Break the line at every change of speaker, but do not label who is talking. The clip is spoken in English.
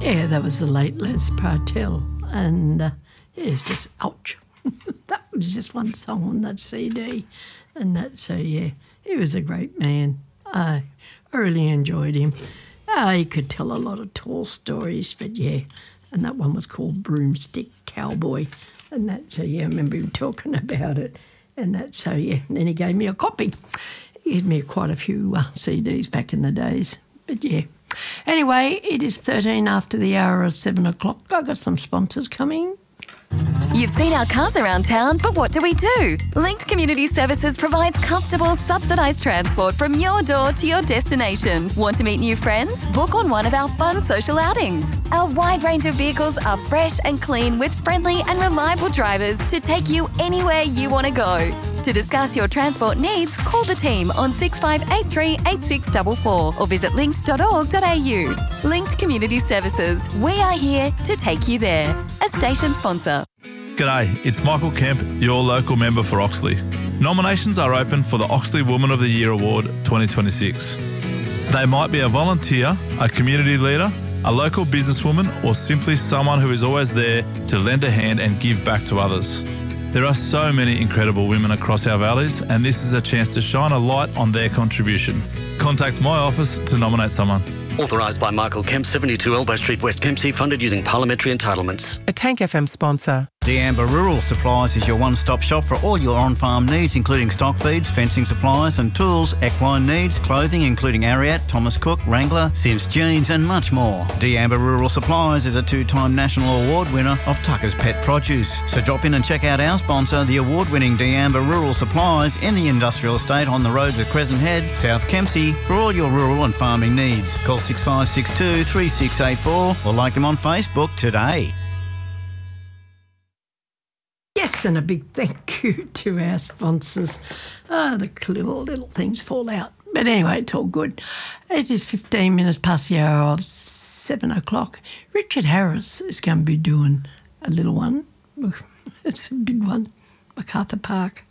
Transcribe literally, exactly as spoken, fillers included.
Yeah, that was the late Les Partel, and uh, yeah, it's just ouch. That was just one song on that C D, and that so yeah, he was a great man. I I really enjoyed him. Uh, he could tell a lot of tall stories, but yeah, and that one was called Broomstick Cowboy, and that so yeah, I remember him talking about it, and that so yeah, and then he gave me a copy. He gave me quite a few uh, C Ds back in the days, but yeah. Anyway, it is thirteen after the hour of seven o'clock. I've got some sponsors coming.
You've seen our cars around town, but what do we do? Linked Community Services provides comfortable, subsidised transport from your door to your destination. Want to meet new friends? Book on one of our fun social outings. Our wide range of vehicles are fresh and clean with friendly and reliable drivers to take you anywhere you want to go. To discuss your transport needs, call the team on six five eight three eight six four four or visit linked dot org dot a u. Linked Community Services. We are here to take you there. A station sponsor.
G'day, it's Michael Kemp, your local member for Oxley. Nominations are open for the Oxley Woman of the Year Award twenty twenty-six. They might be a volunteer, a community leader, a local businesswoman, or simply someone who is always there to lend a hand and give back to others. There are so many incredible women across our valleys, and this is a chance to shine a light on their contribution. Contact my office to nominate someone.
Authorised by Michael Kemp, seventy-two Elbow Street, West Kempsey, funded using parliamentary entitlements.
A Tank F M sponsor.
D'Amber Rural Supplies is your one-stop shop for all your on-farm needs, including stock feeds, fencing supplies and tools, equine needs, clothing including Ariat, Thomas Cook, Wrangler, Sims Jeans and much more. D'Amber Rural Supplies is a two-time national award winner of Tucker's Pet Produce. So drop in and check out our sponsor, the award-winning D'Amber Rural Supplies in the industrial estate on the roads of Crescent Head, South Kempsey, for all your rural and farming needs. Call six five six two, three six eight four or like them on Facebook today.
Yes, and a big thank you to our sponsors. Oh, the little, little things fall out. But anyway, it's all good. It is fifteen minutes past the hour of seven o'clock. Richard Harris is going to be doing a little one. It's a big one, MacArthur Park.